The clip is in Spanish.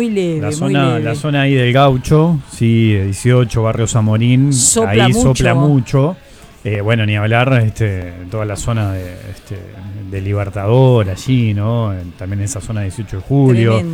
muy leve, La zona ahí del Gaucho, sí, 18, Barrio Zamorín, ahí sopla mucho. Bueno, ni hablar toda la zona de Libertador allí, ¿no? También esa zona 18 de julio. Tremendo.